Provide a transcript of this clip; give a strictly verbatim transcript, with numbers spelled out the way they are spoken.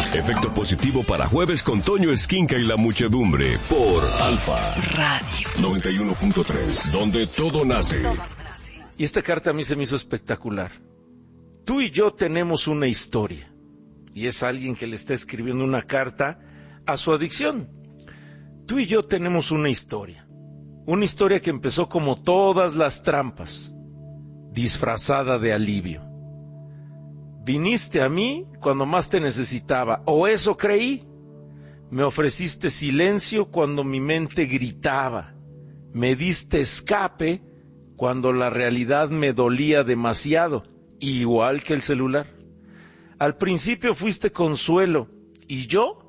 Efecto positivo para jueves con Toño Esquinca y la muchedumbre por Alfa Radio noventa y uno punto tres, donde todo nace. Y esta carta a mí se me hizo espectacular. Tú y yo tenemos una historia. Y es alguien que le está escribiendo una carta a su adicción. Tú y yo tenemos una historia. Una historia que empezó como todas las trampas, disfrazada de alivio. Viniste a mí cuando más te necesitaba, o eso creí. Me ofreciste silencio cuando mi mente gritaba. Me diste escape cuando la realidad me dolía demasiado, igual que el celular. Al principio fuiste consuelo, y yo